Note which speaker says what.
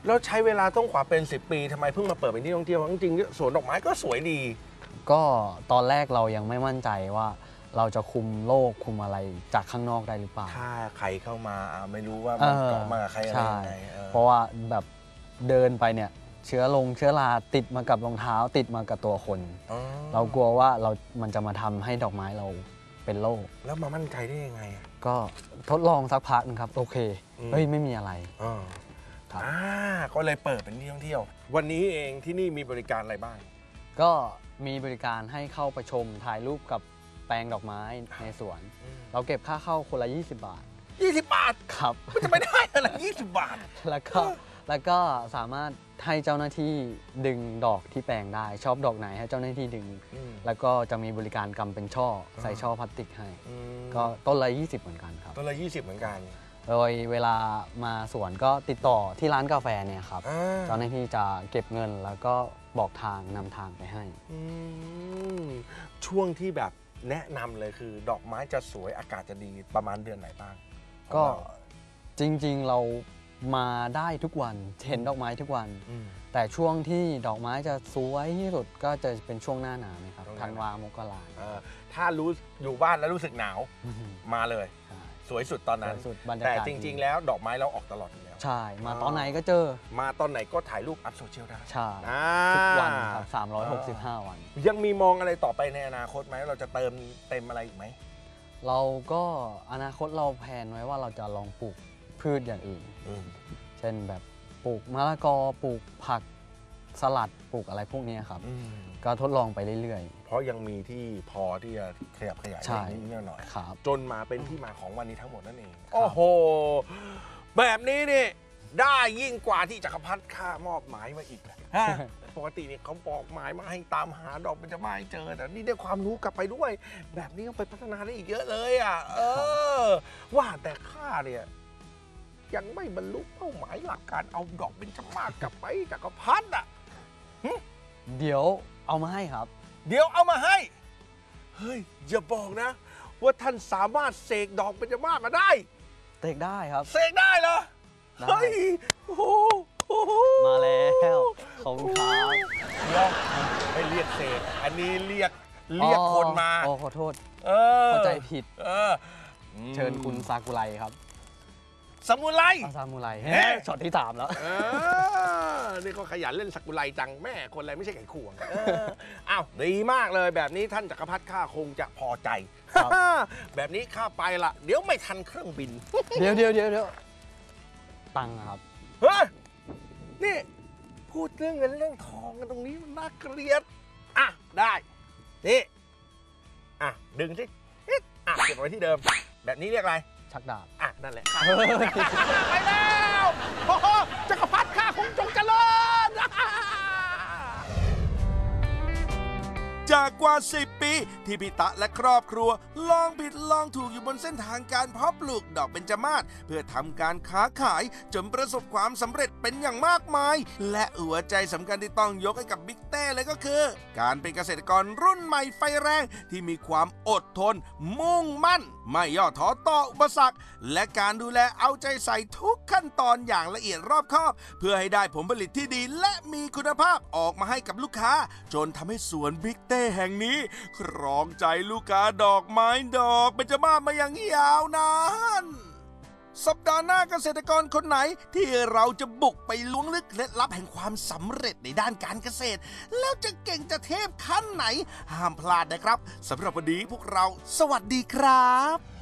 Speaker 1: แล้วใช้เวลาต้องกว่าเป็น10 ปีทำไมเพิ่งมาเปิดเป็นที่ท่องเที่ยวจริงๆสวนดอกไม้ก็สวยดี
Speaker 2: ก็ตอนแรกเรายังไม่มั่นใจว่าเราจะคุมโรคคุมอะไรจากข้างนอกได้หรือเปล่า
Speaker 1: ถ้าใครเข้ามาไม่รู้ว่ามันเกาะมาใครอะไรยังไง
Speaker 2: เพราะว่าแบบเดินไปเนี่ยเชื้อราติดมากับรองเท้าติดมากับตัวคนเรากลัวว่ามันจะมาทำให้ดอกไม้เราเป็นโรค
Speaker 1: แล้วมามั่นใจได้ยังไง
Speaker 2: ก็ทดลองสักพักนึงครับโอเคเฮ้ยไม่มีอะไร
Speaker 1: ครับก็เลยเปิดเป็นที่ท่องเที่ยววันนี้เองที่นี่มีบริการอะไรบ้าง
Speaker 2: ก็มีบริการให้เข้าไปชมถ่ายรูปกับแปลงดอกไม้ในสวนเราเก็บค่าเข้าคนละ20 บาท
Speaker 1: 20 บาท
Speaker 2: ครับ
Speaker 1: มันจะไม่ได้อะไร20 บาท
Speaker 2: แล้วก็สามารถให้เจ้าหน้าที่ดึงดอกที่แปลงได้ชอบดอกไหนให้เจ้าหน้าที่ดึงแล้วก็จะมีบริการกำเป็นช่อใส่ช่อพลาสติกให้ก็ต้นละ20เหมือนกันครับ
Speaker 1: ต้นละ20เหมือนกัน
Speaker 2: โดยเวลามาสวนก็ติดต่อที่ร้านกาแฟเนี่ยครับเจ้าหน้าที่จะเก็บเงินแล้วก็บอกทางนำทางไปให้
Speaker 1: ช่วงที่แบบแนะนำเลยคือดอกไม้จะสวยอากาศจะดีประมาณเดือนไหนบ้าง
Speaker 2: ก็จริงๆเรามาได้ทุกวันเห็นดอกไม้ทุกวันแต่ช่วงที่ดอกไม้จะสวยที่สุดก็จะเป็นช่วงหน้าหนาวนะครับธันวามกรา
Speaker 1: ถ้ารู้อยู่บ้านแล้วรู้สึกหนาวมาเลยสวยสุดตอนนั้นแต่จริงๆแล้วดอกไม้เราออกตลอดอยู่แล้ว
Speaker 2: ใช่มาตอนไหนก็เจอ
Speaker 1: มาตอนไหนก็ถ่ายรูปอัพโซเชียลได้
Speaker 2: ใช่ทุกวันครับ365 วัน
Speaker 1: ยังมีมองอะไรต่อไปในอนาคตไหมเราจะเติมเต็มอะไรอีกไหม
Speaker 2: เราก็อนาคตเราแผนไว้ว่าเราจะลองปลูกพืชอย่างอื่นเช่นแบบปลูกมะละกอปลูกผักสลัดปลูกอะไรพวกนี้ครับก็ทดลองไปเรื่อย
Speaker 1: ๆเพราะยังมีที่พอที่จะขยับขยายนิดหน่อยจนมาเป็นที่มาของวันนี้ทั้งหมดนั่นเองโอ้โหแบบนี้นี่ได้ยิ่งกว่าที่จักรพรรดิข้ามอบหมายมาอีกปกติเนี่ยเขาบอกหมายมาให้ตามหาดอกเป็นจะไม่เจอแต่นี่ได้ความรู้กลับไปด้วยแบบนี้ต้องไปพัฒนาได้อีกเยอะเลยอ่ะว่าแต่ข้าเนี่ยยังไม่บรรลุเป้าหมายหลักการเอาดอกเบญจมาศกลับไปจักรพรรดิอ่ะ
Speaker 2: เดี๋ยวเอามาให้ครับ
Speaker 1: เดี๋ยวเอามาให้เฮ้ยอย่าบอกนะว่าท่านสามารถเสกดอกเบญจมาศมาได้
Speaker 2: เสกได้ครับ
Speaker 1: เสกได้เหรอเฮ้ยโอ้โห
Speaker 2: มาแล้วขอบคุณครับ
Speaker 1: ไม่เรียกเสกอันนี้เรียกคนมา
Speaker 2: ขอโทษเข้าใจผิดเชิญคุณซากุไรครับ
Speaker 1: ซามูไร
Speaker 2: ช็อตที่3แล้ว
Speaker 1: นี่ก็ขยันเล่นซากุไรจังแม่คนอะไรไม่ใช่ไข่ควงอ้าวดีมากเลยแบบนี้ท่านจักรพรรดิข้าคงจะพอใจแบบนี้ข้าไปละเดี๋ยวไม่ทันเครื่องบิน
Speaker 2: เดี๋ยวตังค์ครับ
Speaker 1: เฮ้ยนี่พูดเรื่องเงินเรื่องทองกันตรงนี้มันน่าเกลียดอ่ะได้นี่อ่ะดึงสิเก็บไว้ที่เดิมแบบนี้เรียกอะไร
Speaker 2: ชักดาบ
Speaker 1: นั่นแหละไปแล้วโอ้โหจักรพรรดิข้าคงจงเจริญจากกว่า10 ปีที่พี่ตะและครอบครัวลองผิดลองถูกอยู่บนเส้นทางการเพาะปลูกดอกเบญจมาศเพื่อทำการค้าขายจนประสบความสำเร็จเป็นอย่างมากมายและหัวใจสำคัญที่ต้องยกให้กับบิ๊กเต้เลยก็คือการเป็นเกษตรกรรุ่นใหม่ไฟแรงที่มีความอดทนมุ่งมั่นไม่ย่อท้อต่ออุปสรรคและการดูแลเอาใจใส่ทุกขั้นตอนอย่างละเอียดรอบคอบเพื่อให้ได้ผลผลิตที่ดีและมีคุณภาพออกมาให้กับลูกค้าจนทำให้สวนบิ๊กเต้แห่งนี้ครองใจลูกค้าดอกไม้ดอกเบญจมาศมาอย่างยาวนานสัปดาห์หน้าเกษตรกรคนไหนที่เราจะบุกไปล้วงลึกเคล็ดลับแห่งความสำเร็จในด้านการเกษตรแล้วจะเก่งจะเทพขั้นไหนห้ามพลาดนะครับสำหรับวันนี้พวกเราสวัสดีครับ